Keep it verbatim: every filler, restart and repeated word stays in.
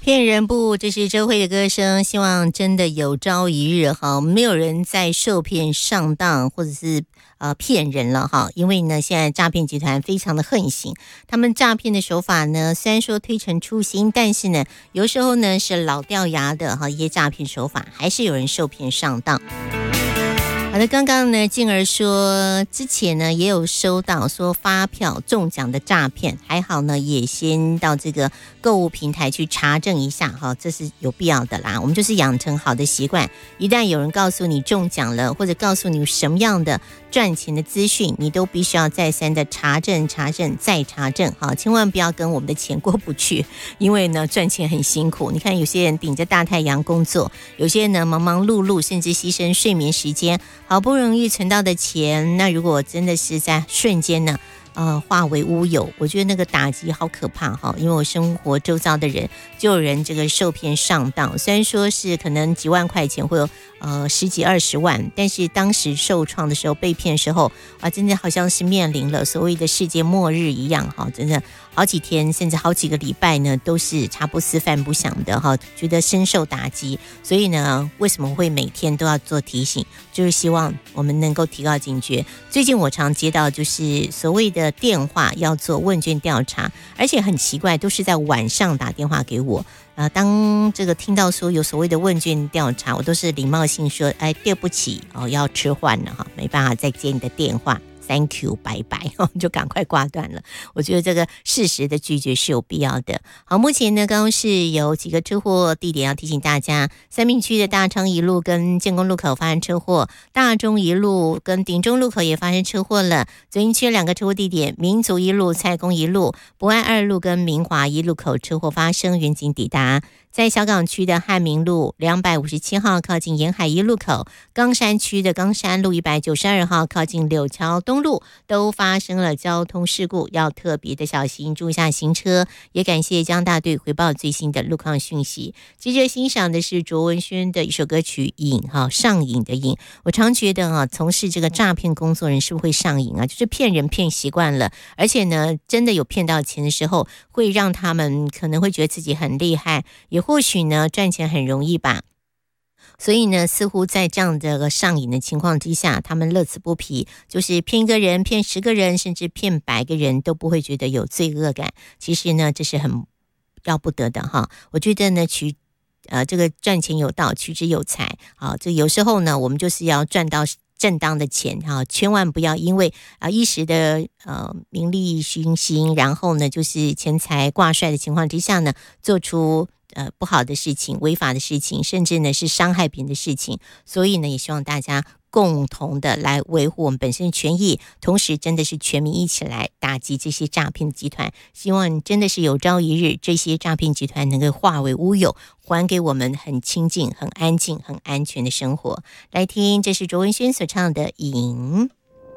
骗人不，这是周慧的歌声。希望真的有朝一日哈，没有人再受骗上当或者是呃骗人了哈。因为呢，现在诈骗集团非常的横行，他们诈骗的手法呢，虽然说推陈出新，但是呢，有时候呢是老掉牙的哈，一些诈骗手法还是有人受骗上当。好的，刚刚呢，静儿说之前呢也有收到说发票中奖的诈骗，还好呢，也先到这个购物平台去查证一下哈，这是有必要的啦。我们就是养成好的习惯，一旦有人告诉你中奖了，或者告诉你什么样的赚钱的资讯，你都必须要再三的查证、查证再查证哈，千万不要跟我们的钱过不去，因为呢赚钱很辛苦。你看有些人顶着大太阳工作，有些人呢忙忙碌碌，甚至牺牲睡眠时间。好不容易存到的钱，那如果真的是在瞬间呢，呃，化为乌有，我觉得那个打击好可怕哈。因为我生活周遭的人就有人这个受骗上当，虽然说是可能几万块钱或有呃十几二十万，但是当时受创的时候，被骗的时候，啊，真的好像是面临了所谓的世界末日一样哈，真的好几天甚至好几个礼拜呢，都是茶不思饭不想的哈，觉得深受打击。所以呢，为什么会每天都要做提醒？就是希望我们能够提高警觉。最近我常接到就是所谓的电话要做问卷调查，而且很奇怪，都是在晚上打电话给我。呃，当这个听到说有所谓的问卷调查，我都是礼貌性说，哎，对不起哦，要迟缓了哈，没办法再接你的电话。Thank you， 拜拜，就赶快挂断了。我觉得这个适时的拒绝是有必要的。好，目前呢，刚刚是有几个车祸地点要提醒大家：三民区的大昌一路跟建工路口发生车祸，大中一路跟鼎中路口也发生车祸了。左营区两个车祸地点：民族一路、蔡公一路、博爱二路跟明华一路口车祸发生，远警抵达。在小港区的汉明路两百五十七号靠近沿海一路口，冈山区的冈山路一百九十二号靠近柳桥东路都发生了交通事故，要特别的小心，注意下行车。也感谢江大队回报最新的路况讯息。接着欣赏的是卓文萱的一首歌曲《瘾》哈，上瘾的瘾。我常觉得啊，从事这个诈骗工作人是不是会上瘾啊？就是骗人骗习惯了，而且呢，真的有骗到钱的时候，会让他们可能会觉得自己很厉害，也或许呢赚钱很容易吧。所以呢，似乎在这样的上瘾的情况之下，他们乐此不疲，就是骗一个人、骗十个人，甚至骗百个人都不会觉得有罪恶感。其实呢，这是很要不得的哈。我觉得呢，取呃这个赚钱有道，取之有财。好，这有时候呢，我们就是要赚到正当的钱哈，千万不要因为啊一时的呃名利熏心，然后呢就是钱财挂帅的情况之下呢，做出呃不好的事情、违法的事情，甚至呢是伤害别人的事情。所以呢，也希望大家共同的来维护我们本身的权益，同时真的是全民一起来打击这些诈骗集团。希望真的是有朝一日，这些诈骗集团能够化为乌有，还给我们很清静、很安静、很安全的生活。来听，这是卓文萱所唱的《瘾》。